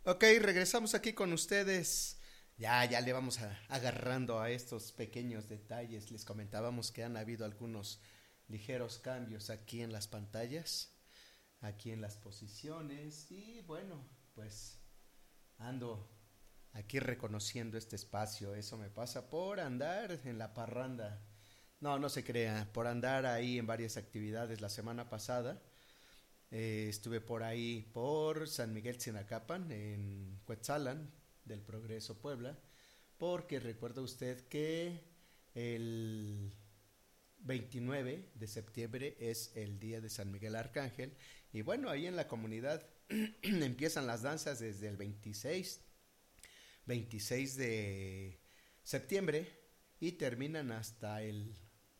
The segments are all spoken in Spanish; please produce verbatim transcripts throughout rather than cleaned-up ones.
Ok, regresamos aquí con ustedes. Ya, ya le vamos a- agarrando a estos pequeños detalles. Les comentábamos que han habido algunos ligeros cambios aquí en las pantallas, aquí en las posiciones y bueno, pues ando aquí reconociendo este espacio. Eso me pasa por andar en la parranda. No, no se crea, por andar ahí en varias actividades la semana pasada. Eh, estuve por ahí por San Miguel Tzinacapan, en Cuetzalan, del Progreso Puebla, porque recuerda usted que el veintinueve de septiembre es el día de San Miguel Arcángel y bueno, ahí en la comunidad empiezan las danzas desde el veintiséis, veintiséis de septiembre y terminan hasta el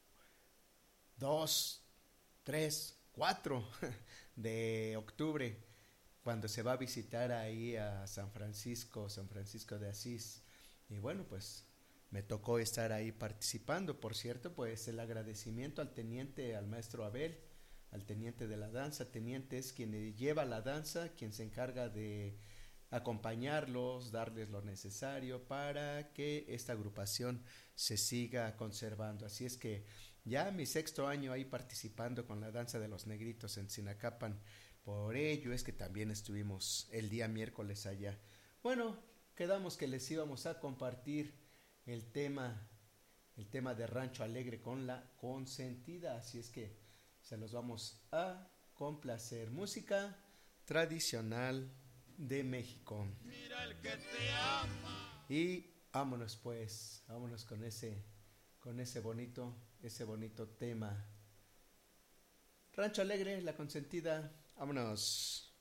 dos, tres, cuatro de octubre, cuando se va a visitar ahí a San Francisco, San Francisco de Asís. Y bueno, pues me tocó estar ahí participando. Por cierto, pues el agradecimiento al teniente, al maestro Abel, al teniente de la danza. Teniente es quien lleva la danza, quien se encarga de acompañarlos, darles lo necesario para que esta agrupación se siga conservando. Así es que ya mi sexto año ahí participando con la danza de los negritos en Sinacapan. Por ello es que también estuvimos el día miércoles allá. Bueno, quedamos que les íbamos a compartir el tema, el tema de Rancho Alegre con la consentida. Así es que se los vamos a complacer. Música tradicional de México. Mira el que te ama. Y vámonos pues, vámonos con ese, con ese bonito, ese bonito tema. Rancho Alegre, la consentida. Vámonos.